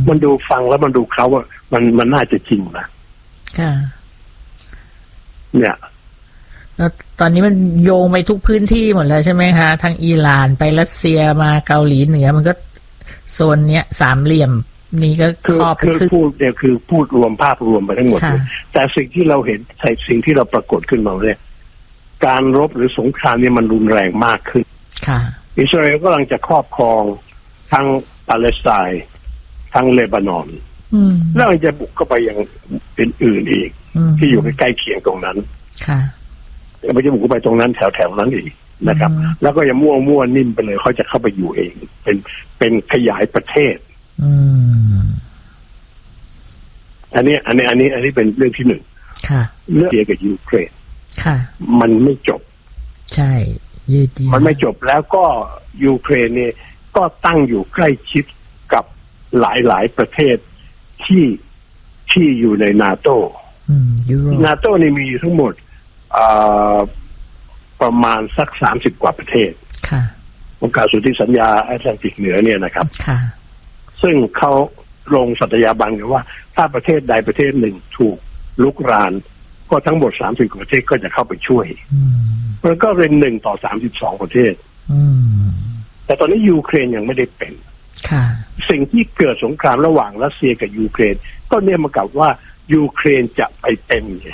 มันดูฟังแล้วมันดูเขาว่ามันน่าจะจริงนะค่ะเนี่ยแล้วตอนนี้มันโยงไปทุกพื้นที่หมดแล้วใช่ไหมคะทางอิหร่านไปรัสเซียมาเกาหลีเหนือมันก็โซนเนี้ยสามเหลี่ยมนี่ก็ครอบไปคือพูดเนี่ยคือพูดรวมภาพรวมไปทั้งหมดแต่สิ่งที่เราเห็นสิ่งที่เราปรากฏขึ้นมาเนี่ยการรบหรือสงครามเนี่ยมันรุนแรงมากขึ้นอิสราเอลกำลังจะครอบครองทั้งปาเลสไตน์ทั้งเลบานอนแล้วมันจะบุกเข้าไปยังอื่นๆอีกที่อยู่ใกล้เคียงตรงนั้นมันจะบุกเข้าไปตรงนั้นแถวๆนั้นอีกนะครับแล้วก็จะมั่วนิ่มไปเลยเขาจะเข้าไปอยู่เองเป็นขยายประเทศอันนี้เป็นเรื่องที่หนึ่งเรื่องเกี่ยวกับยูเครนมันไม่จบใช่มันไม่จบแล้วก็ยูเครนเนี่ยก็ตั้งอยู่ใกล้ชิดกับหลายประเทศที่อยู่ในนาโต้นี่มีทั้งหมดประมาณสัก30กว่าประเทศองค์การสนธิสัญญาแอตแลนติกเหนือเนี่ยนะครับซึ่งเขาลงสัตยาบันกันว่าถ้าประเทศใดประเทศหนึ่งถูกลุกรานก็ทั้งหมด30กว่าประเทศก็จะเข้าไปช่วยมันก็เป็น1 ต่อ 32ประเทศแต่ตอนนี้ยูเครนยังไม่ได้เป็นสิ่งที่เกิดสงครามระหว่างรัสเซียกับยูเครนก็เนี่ยมากับว่ายูเครนจะไปเป็นไง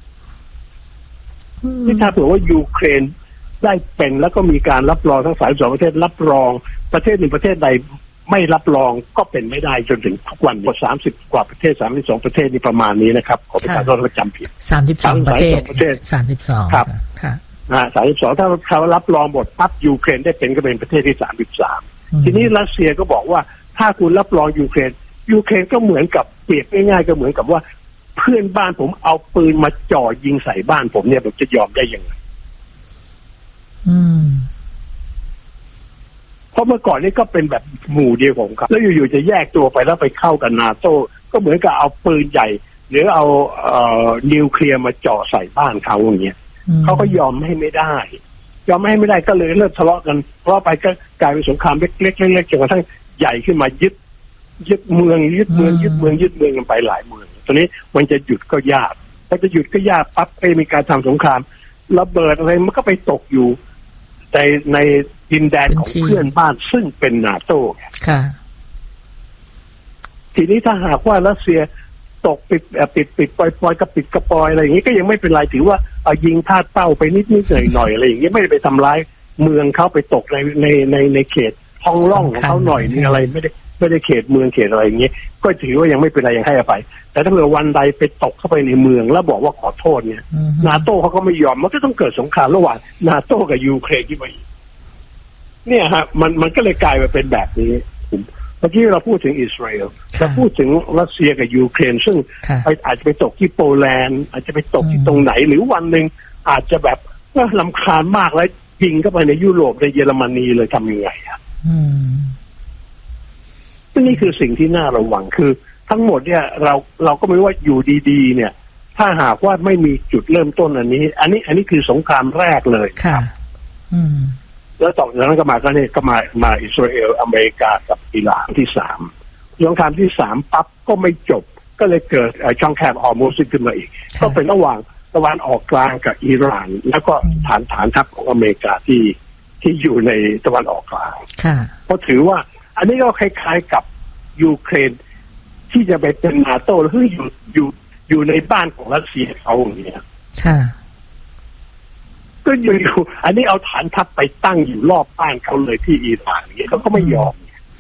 ที่ถ้าเผื่อว่ายูเครนได้เป็นแล้วก็มีการรับรองทั้ง32ประเทศรับรองประเทศหนึ่งประเทศใดไม่รับรองก็เป็นไม่ได้จนถึงทุกวัน30กว่าประเทศ32ประเทศนี่ประมาณนี้นะครับขอประทานโทษถ้าจำผิด 32ประเทศ32 ครับ32ถ้าเขารับรองหมดปั๊บยูเครนได้เป็นก็เป็นประเทศที่33ทีนี้รัสเซียก็บอกว่าถ้าคุณรับรองยูเครนก็เหมือนกับเปรียบง่ายๆก็เหมือนกับว่าเพื่อนบ้านผมเอาปืนมาจ่อยิงใส่บ้านผมเนี่ยผมจะยอมได้ยังไงเพราะเมื่อก่อนนี่ก็เป็นแบบหมู่เดียวของเขาแล้วอยู่ๆจะแยกตัวไปแล้วไปเข้ากับนาโต้ก็เหมือนกับเอาปืนใหญ่หรือเอานิวเคลียร์มาจ่อใส่บ้านเขาอย่างเงี้ยเขาก็ยอมให้ไม่ได้ก็เลยเริ่มทะเลาะกันเพราะไปก็กลายเป็นสงครามเล็กๆจนกระทั่งใหญ่ขึ้นมายึดเมืองกันไปหลายเมืองตอนนี้มันจะหยุดก็ยากพอจะหยุดก็ยากปั๊บไปมีการทำสงครามระเบิดอะไรมันก็ไปตกอยู่ในดินแดนของเพื่อนบ้านซึ่งเป็นนาโต้ทีนี้ถ้าหากว่ารัสเซียตกปิดปล่อยกระปิดกระปอยอะไรอย่างนี้ก็ยังไม่เป็นไรถือว่าเอายิงพลาดเป้าไปนิดหน่อยอะไรอย่างนี้ไม่ได้ไปทำร้ายเมืองเขาไปตกในเขตท้องร่องของเขาหน่อยนี่อะไรไม่ได้เขตเมืองเขตอะไรอย่างนี้ก็ถือว่ายังไม่เป็นไรยังให้อภัยแต่ถ้าเกิดวันใดไปตกเข้าไปในเมืองแล้วบอกว่าขอโทษเนี่ยนาโต้เขาก็ไม่ยอมมันก็ต้องเกิดสงครามระหว่างนาโต้กับยูเครนที่มาอีกเนี่ยฮะมันก็เลยกลายมาเป็นแบบนี้เมื่อกี้เราพูดถึงอิสราเอลเราพูดถึงรัสเซียกับยูเครนซึ่งอาจจะไปตกที่โปแลนด์อาจจะไปตกที่ตรงไหนหรือวันหนึ่งอาจจะแบบรำคาญมากแล้วยิงเข้าไปในยุโรปในเยอรมนีเลยทำยังไงอ่ะนี่คือสิ่งที่น่าระวังคือทั้งหมดเนี่ยเราก็ไม่รู้ว่าอยู่ดีๆเนี่ยถ้าหากว่าไม่มีจุดเริ่มต้นอันนี้คือสงครามแรกเลยครับแล้วต่อจากนั้นก็มาอิสราเอลอเมริกากับอิหร่านที่3สงครามที่3ปั๊บก็ไม่จบก็เลยเกิดช่องแคบฮอร์มุซขึ้นมาอีกก็เป็นระหว่างตะวันออกกลางกับอิหร่านแล้วก็ฐานทัพของอเมริกาที่อยู่ในตะวันออกกลางเพราะถือว่าอันนี้ก็คล้ายๆกับยูเครนที่จะไปเป็นนาโต้แล้วคืออยู่ในบ้านของรัสเซียเขาอย่างเงี้ยก็อยู่อันนี้เอาฐานทัพไปตั้งอยู่รอบบ้านเขาเลยที่อิหร่านอย่างเงี้ยเขาก็ไม่ยอม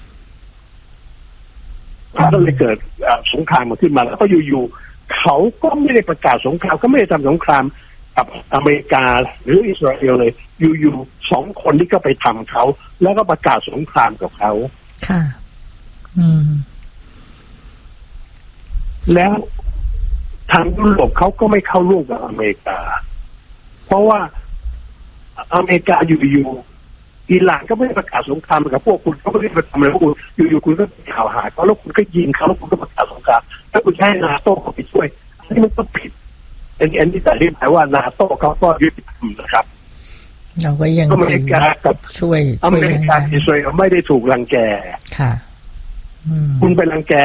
ก็เลยเกิดสงครามขึ้นมาแล้วก็อยู่ๆเขาก็ไม่ได้ประกาศสงครามก็ไม่ได้ทำสงครามกับอเมริกาหรืออิสราเอลเลยอยู่ๆ2คนที่ก็ไปทำเขาแล้วก็ประกาศสงครามกับเขาแล้วทางยุโรปเขาก็ไม่เข้าร่วมกับอเมริกาเพราะว่าอเมริกาอยู่อิหร่านก็ไม่ได้ประกาศสงครามกับพวกคุณเขาไม่ได้ไปทำอะไรพวกคุณอยู่ๆคุณก็ข่าวหาเขาแล้วคุณก็ยิงเขาแล้วคุณก็ประกาศสงครามถ้าคุณใช้นาโต้เข้าไปช่วยอันนี้มันก็ผิดอันนี้แต่ที่หมายว่านาโต้เขาก็ยุติธรรมนะครับเราก็ยังอเมริกากับช่วยอเมริกาอิสราเอลไม่ได้ถูกรังแกคุณไปรังแก